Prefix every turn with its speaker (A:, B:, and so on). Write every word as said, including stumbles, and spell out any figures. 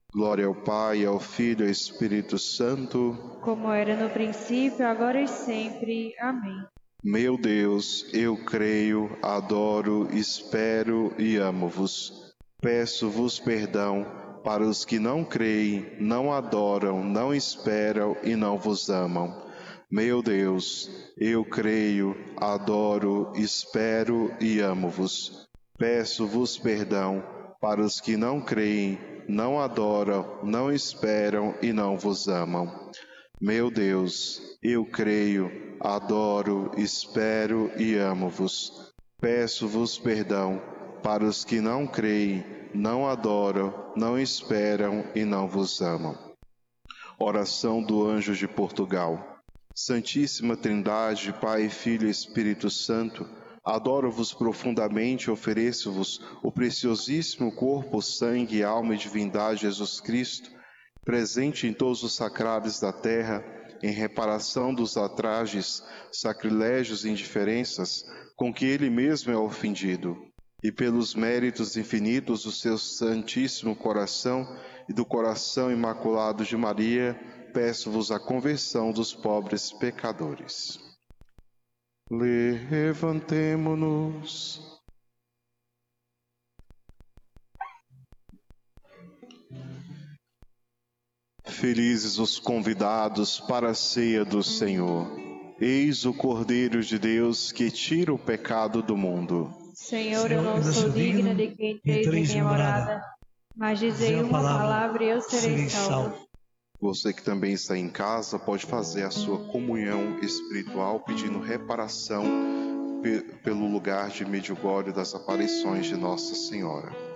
A: Glória ao Pai, ao Filho e ao Espírito Santo.
B: Como era no princípio, agora e sempre. Amém.
A: Meu Deus, eu creio, adoro, espero e amo-vos. Peço-vos perdão para os que não creem, não adoram, não esperam e não vos amam. Meu Deus, eu creio, adoro, espero e amo-vos. Peço-vos perdão para os que não creem, não adoram, não esperam e não vos amam. Meu Deus, eu creio, adoro, espero e amo-vos. Peço-vos perdão para os que não creem, não adoram, não esperam e não vos amam. Oração do Anjo de Portugal. Santíssima Trindade, Pai, Filho e Espírito Santo, adoro-vos profundamente e ofereço-vos o preciosíssimo corpo, sangue, alma e divindade de Jesus Cristo, presente em todos os sacrários da terra, em reparação dos ultrajes, sacrilégios e indiferenças com que ele mesmo é ofendido, e pelos méritos infinitos do seu Santíssimo Coração e do Coração Imaculado de Maria, peço-vos a conversão dos pobres pecadores. Levantemo-nos. Felizes os convidados para a ceia do Senhor. Eis o Cordeiro de Deus que tira o pecado do mundo.
B: Senhor, eu não sou digna de que entreis em minha morada, mas dizei uma palavra e eu serei salvo.
A: Você que também está em casa pode fazer a sua comunhão espiritual pedindo reparação pe- pelo lugar de Medjugorje das aparições de Nossa Senhora.